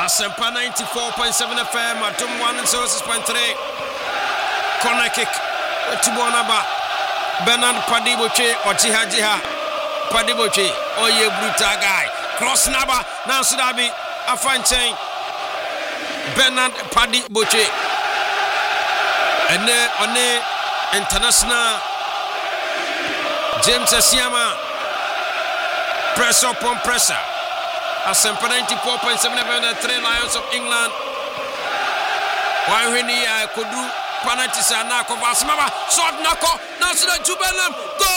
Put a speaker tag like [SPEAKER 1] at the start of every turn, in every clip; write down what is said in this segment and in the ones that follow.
[SPEAKER 1] Asempa 94.7 FM at 106.3. Corner kick. Tibonaba. Bernard Paddy Boche or Jiha. Paddy Boche. Oh, yeah, brutal guy. Cross number. Now, Sudabi. A fine chain. Bernard Paddy Boche. And on the international James Asiama. Press upon pressure. Asempa 94.7 FM, the 3 Lions of England. Why when he could do penalties and knock off Asmama, short knock off, now so that Jubilee goal!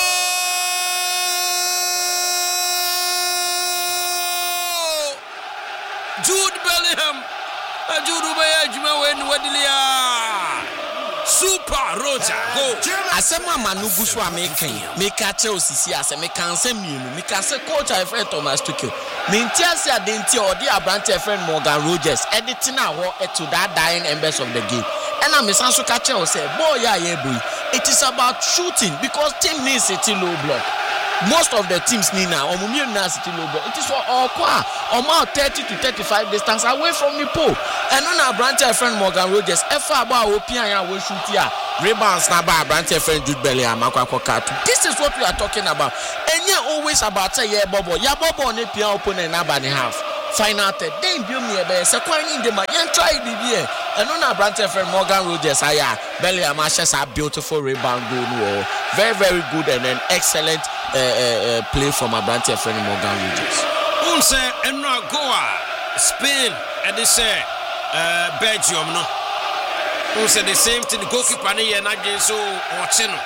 [SPEAKER 1] Jude Bellingham, Jude Bellingham, Wadilia. Super Roger, go.
[SPEAKER 2] Asema manugu so amaking. Me catch osisi ase me kan se mienu. Me kan se coach I friend Thomas Tuchel. Me ntia se adenti odi abrante friend Morgan Rogers editing aho to that dying embers of the game. And I'm so catch o say boy yeah boy. It is about shooting because team needs a low block. Most of the teams need now omumie na city low block. It is for all qua about 30 to 35 distance away from the pole. And on our branch friend Morgan Rogers efa about opian ya we shoot here. Rebounds na ba branch friend Jude Bellingham akwa. This is what we are talking about. And yeah always about say yeah bobo. Ya bobo on pian opponent na ba ni half. Final third. Then build me a bear. Se kwani in the man. Yen try the here. And on our branch friend Morgan Rogers aya Bellingham has a beautiful rebound goal. Very very good and an excellent play from our branch friend Morgan Rogers.
[SPEAKER 1] Unse enra goa Spain and they say Belgium no. Unse the same thing the goalkeeper ni na so watching no.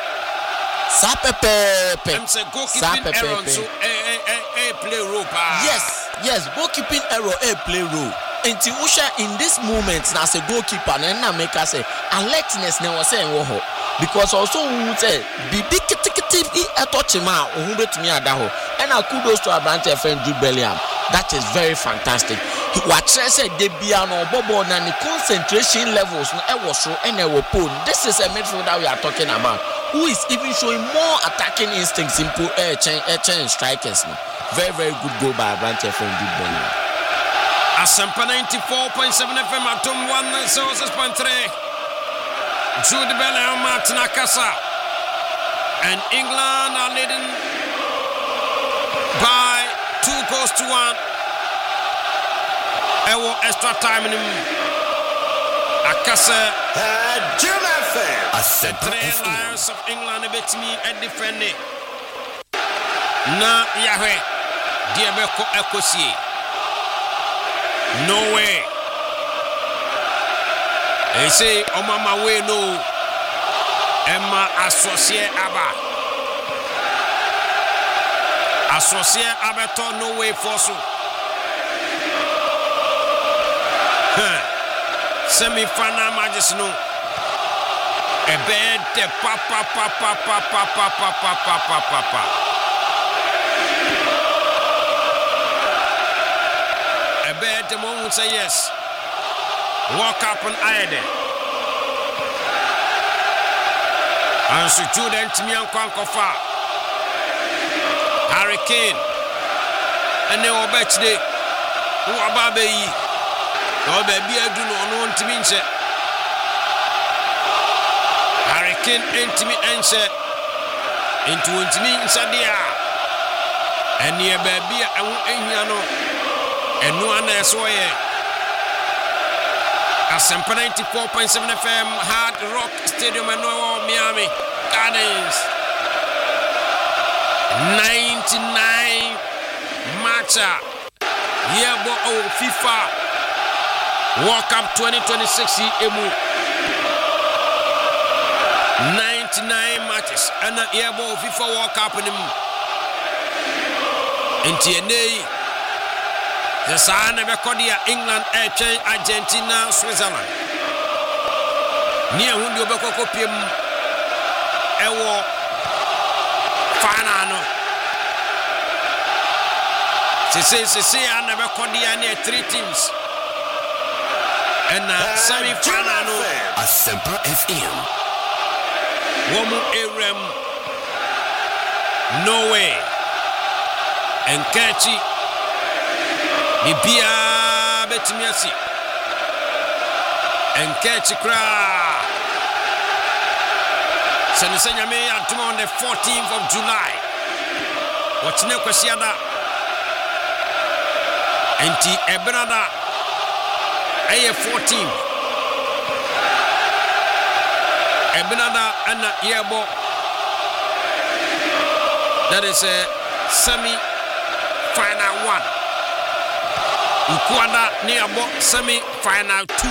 [SPEAKER 2] Sapepe.
[SPEAKER 1] I'm say goalkeeping error so play role.
[SPEAKER 2] Yes, goalkeeping error play role. Enti usha in this moment na as a goalkeeper na make us say alertness na was say wo ho because also we say bibi kitikiti touch ma ohun betumi ada ho and kudos to Abrante friend Jude Bellingham. That is very fantastic. What I said they be an obobo na the concentration levels na e was so and e wo pole. This is a midfielder we are talking about who is even showing more attacking instincts in change strikers. Very very good goal by Abrante friend Jude Bellingham.
[SPEAKER 1] Asempa 94.7 FM at 106.3. Jude Bellingham, Martin Akasa. And England are leading by 2-1. Ewo extra time in him. Akasa. The 3 Lions of England beat me and defending. Na Yahweh. Diabeko Ekosi. No way. They say, oh mama, way no. Emma associate Abba. Associate Abaton, no way for so. Semi-final matches no. A bed de papa. I bet the moment say yes. Walk up and eye there. And so Jude to me and Kwankofa. Harry Kane. And they were bet today. Who are baby? No baby, I do not want to mean say. Harry Kane into me and say. Into me inside the air. And near baby, I won't in no. And no one else way. Asempa 94.7 FM Hard Rock Stadium in Miami Gardens. 99 matcha. Yearbo FIFA World Cup 2026 EMU. 99 matches. And yearbo FIFA World Cup in him. In TNA. The sign of Kodia, England, Argentina, Switzerland. Near whom you beko kopium ewo final no. Se and never Kodia near 3 teams. And semi-final no.
[SPEAKER 3] Asempa FM.
[SPEAKER 1] Womu Erem. Norway. And Kachi. Bibia biara betimi asi enkechi kra sense nyame atom on the 14th of July wachine kwasiada enti ebrada eye 14 ebrada ana yebo that is a semi final 1 Nkwada ni abo semi final 2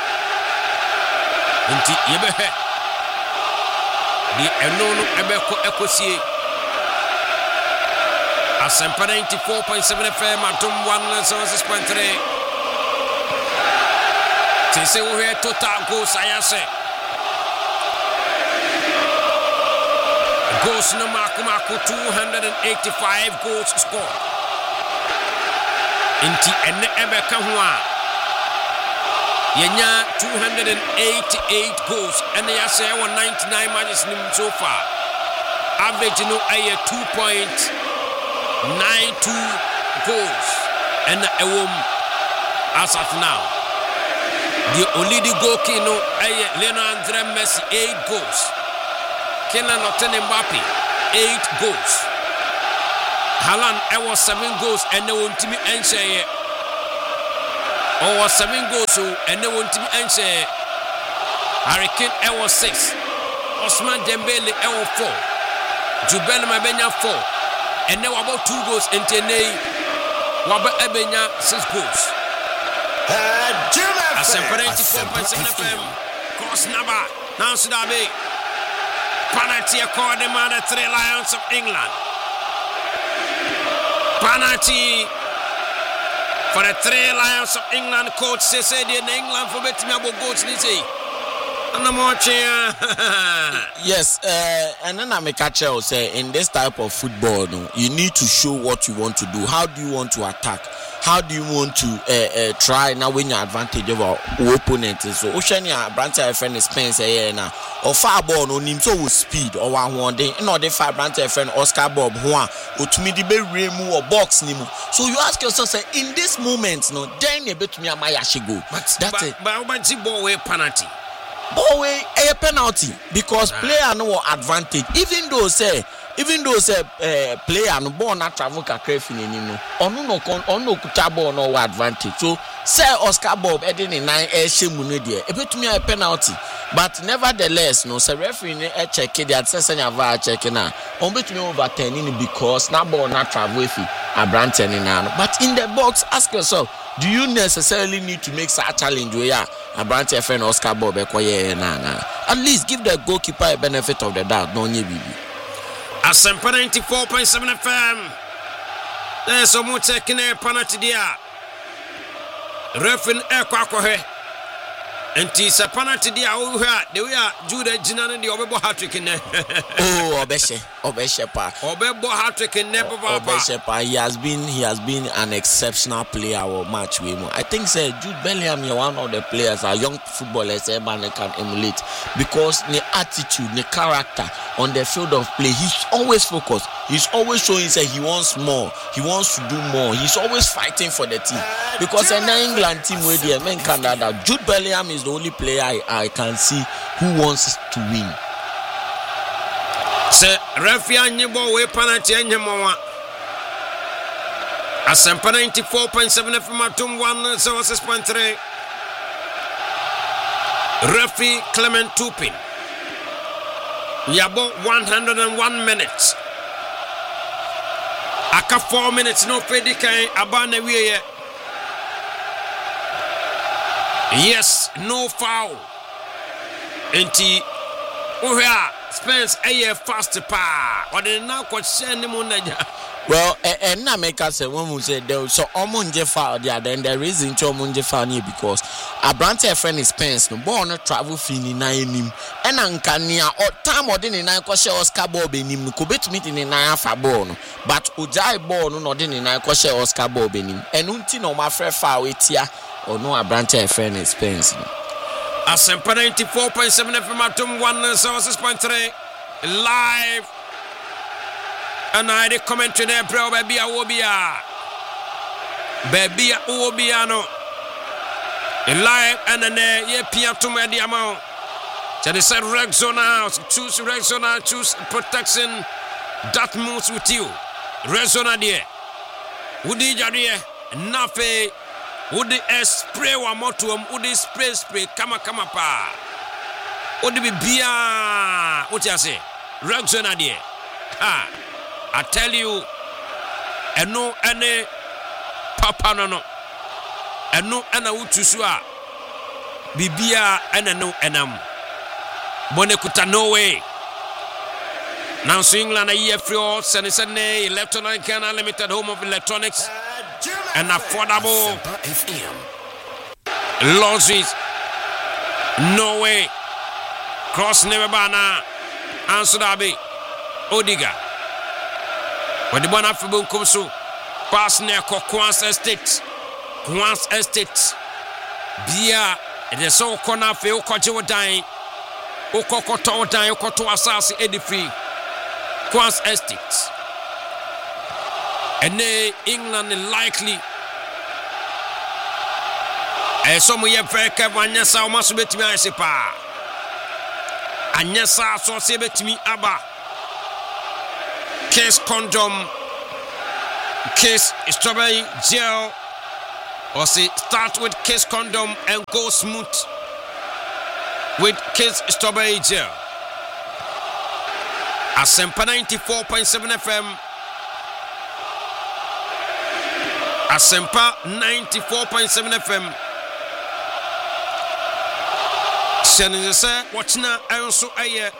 [SPEAKER 1] enti yebehe di enono ebeko ekosie Asempa 94.7 FM atom 106.3 Tese wo he total goals ayase goals no makumako 285 goals scored inti ene ebeka ho a yenya 288 goals ene yase e 99 matches nim so far average no aye 2.92 goals ene ewom as of now the only the goal kino aye Lionel Messi 8 goals Kylian Mbappe 8 goals Haaland was 7 goals and they won't me answer. Or 7 goals and they won't me answer. Harry Kane was 6. Osman Dembele was 4. Jubel Mabenya 4. And now about 2 goals in Tenay. Waba Ebenya 6 goals. A 74.7 FM. Cross Naba. Now Sudabe. Penalty according to the 3 Lions of England. Penalty for the 3 Lions of England. Coach says in England for betting about goals. And I'm watching.
[SPEAKER 2] Yes, and then I make a tell say in this type of football, you need to show what you want to do. How do you want to attack? How do you want to try now win your advantage over opponent? So Oceania Branta friend is Spence now or far ball no him so with speed or one day no the far Branta friend Oscar Bob Juan or to me the be remove or box nimu. So you ask yourself say in this moment no then a bit me a Maya go. But that's it.
[SPEAKER 1] But ball way penalty.
[SPEAKER 2] Ball way a penalty because player no advantage even though say player no ball na travel kakra fini ni no ono kuta ball no advantage so say Oscar Bob edin in 9 shemu no de e betumi a penalty but nevertheless no say referee ni check it at say nya va check na on betumi overturn ni because na ball na travel fi abrante ni na no but in the box ask yourself do you necessarily need to make such a challenge where abrante friend Oscar Bob ekoye na at least give the goalkeeper a benefit of the doubt no nye bibi
[SPEAKER 1] Asempa 94.7 FM. There's so much taking a penalty there. Refin Ekwakohe. And Tisa penalty there. The way Judah Jinan and the Obebo hat-trick in there.
[SPEAKER 2] Oh, Obeshe pa.
[SPEAKER 1] Obebo hat-trick in there,
[SPEAKER 2] Obeshe pa. He has been an exceptional player or match with him. I think say Jude Bellingham is one of the players our young footballers everyone can emulate because the attitude, the character on the field of play, he's always focused. He's always showing say he wants more. He wants to do more. He's always fighting for the team. Because in the England team where they men Canada, Jude Bellingham is the only player I can see who wants to win.
[SPEAKER 1] Say Refia Nibo we penalty anyamo. Asempa 94.7 FM atom 106.3. Referee Clement Tupin. Yabo 101 minutes. Aka 4 minutes no fedikan abana wiye. Yes, no foul. Enti ohia Spence aye fast pa. Ode na ko send mu naja.
[SPEAKER 2] Well, and na make us say when we say there so omunje foul there then the reason to omunje foul here because Abrante friend is Spence no ball no travel fini na enim and anka nia or time odi ni na ko share Oscar Bob enim no ko betumi ni na afa ball no but ojai ball no odi ni na ko share Oscar Bob enim enu nti no ma frɛ foul etia or no Abrante friend is Spence no
[SPEAKER 1] Asempa 94.7 FM atom 106.3 live. And I the commentary there, bro, baby, no. live and then ye pia to me the amount. So they said Rexona, choose Rexona, choose protection that moves with you. Rexona dear. Woody Jadia, Nafe, Woody spray one more to him, Woody spray, kama pa. Woody be bia, what you say? Rexona dear. I tell you, and no any papa no. And no, and I would choose Bibia and a no enam. Bonekuta no way. Now, England a year free or Sunday, Electronic Ghana Limited, home of electronics and affordable losses. No way. Cross never banner. Answer Dabi Odiga. When the one after Bunkumsu pass near Coquans Estate. Quans Estate Bia and the so corner for Okojo dying Okokoto dying Okoto Asasi Edifi Quans Estate and they England likely and some we have very careful and yes I must bet me I say pa and yes I so say bet me Abba case condom case strawberry gel. Or say start with Kiss condom and go smooth with Kiss strawberry gel. Asempa 94.7 FM. Asempa 94.7 FM. Sending say watching also a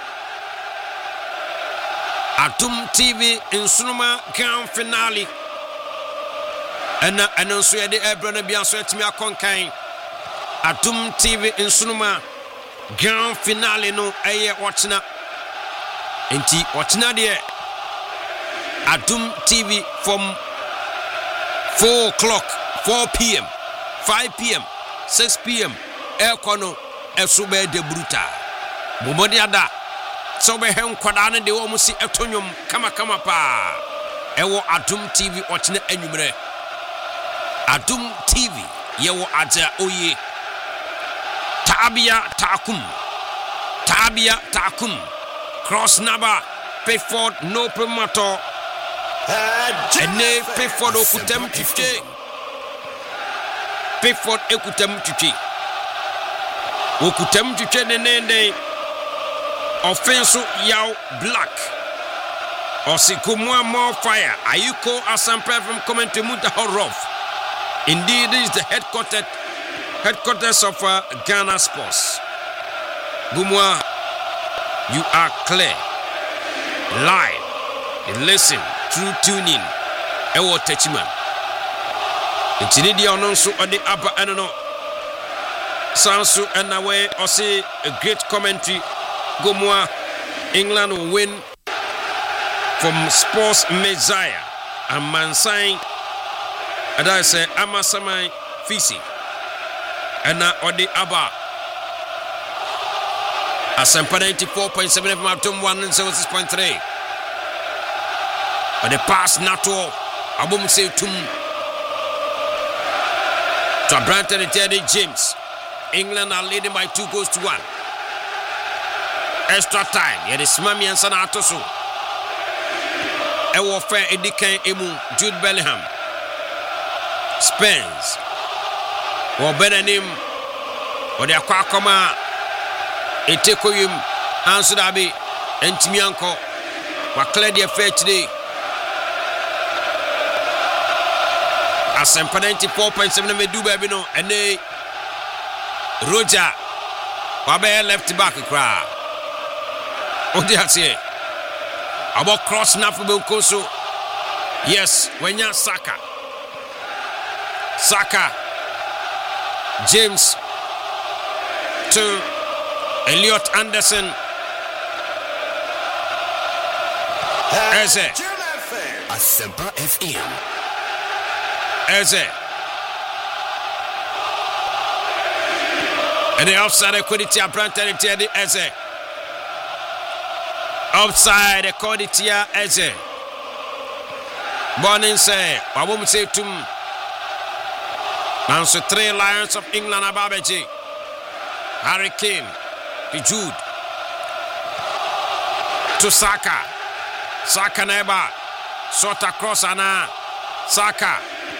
[SPEAKER 1] Atum TV in Sunuma Grand Finale. And also the Ebron Bianso at me a conkain. Atum TV in Sunuma Grand Finale no aye watching up. Inti watching there. Atum TV from 4 o'clock, 4 p.m., 5 p.m., 6 p.m. Elkono Esube de Bruta. Bumodiada. So be hem kwadane de wo musi etonyum kama pa. Ewo Atum TV watching enyumre. Adum TV yewo aja oye Tabia Takum Cross Naba Payford no promoter Ene Payford okutem chiche Payford ekutem chiche okutem chiche nene offense yaw black Osikumwa more fire Ayuko Asample from commentary Muta Horof. Indeed, this is the headquarters of Ghana Sports. Gumwa, you are clear, live, and listen through tuning. Ewo Techiman. Intinidi ononso odi aba enono. Sansu and away or say a great commentary. Gumwa, England will win from Sports Messiah and Mansai. And I say, Amasamai Fisi. And now, Odi Abba. Asempa 94.7 FM up to 176.3. But the pass Nato, Abum say to Branton and Teddy James. England are leading by 2-1. Extra time. Yet it's Mami and Sanatosu. Ewo fair Edikan Emu, Jude Bellingham. Spence. Or better name. Or the Aquakoma. Etekoyum. Ansudabi. And Timianko. Were cleared their fair today. Asempa 94.7 Meduba Bino. And they. Roger. Wabe left back a crowd. What did I say? About cross Nafu Koso. Yes, when you're Saka. James to Elliot Anderson. Eze.
[SPEAKER 3] Asempa FM.
[SPEAKER 1] Eze. And the offside equity Branton Teddy Eze. Offside equity Eze. Bonin say, I won't say to Now so 3 Lions of England Ababeji. Harry Kane to Jude to Saka. Saka neba sort across ana Saka.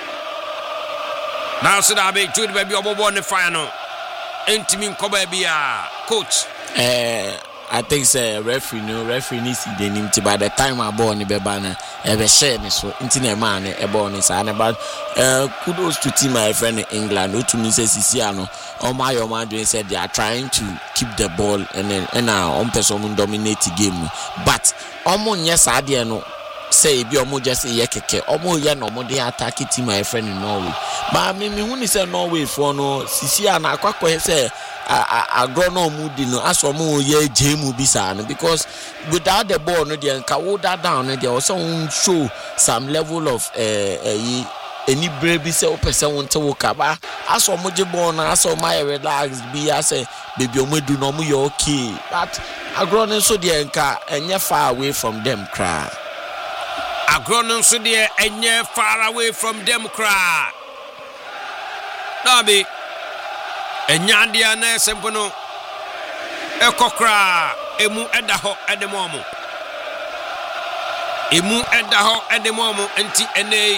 [SPEAKER 1] Now so that be Jude baby obobo on the final. Intimin Kobebia coach.
[SPEAKER 2] I think say referee needs to be named by the time I born in Bebana ever share me so internet man a born is about kudos to team my friend in England who to me says Siciano or my doing said they are trying to keep the ball and then on person dominate the game but yes I didn't know say be omo just say keke omo ye no mo dey attack team my friend in Norway but me hu say Norway for no Siciano akwa say agronom di no aso mo ye jemu bisa no because without the ball no dey can hold that down no dey also show some level of any brave say o person won te wo kaba aso mo je ball na aso my relax bi say baby o mo do no mo ye okay but agronom so dey nka enye far away from them cry
[SPEAKER 1] agronom so dey enye far away from them cry Nabi Enyandia na sempono ekokra emu edaho edemomo enti ene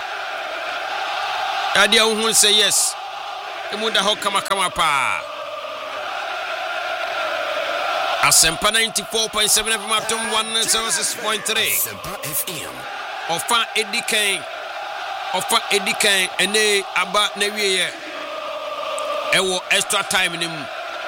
[SPEAKER 1] adia hu say yes emu daho kama pa Asempa 94.7 FM atom 106.3
[SPEAKER 3] Asempa FM
[SPEAKER 1] Ofa Edikan ene aba na wiye ewo extra time nim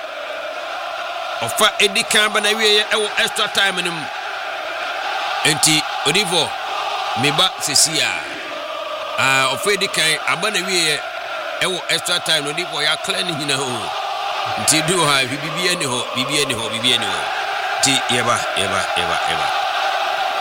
[SPEAKER 1] Ofa Edikan ba na wiye ewo extra time nim enti Odivo meba sesia Ofa Edikan aba na wiye ewo extra time Odivo ya clear ni hina ho enti do ha bibi eni ho ti yeba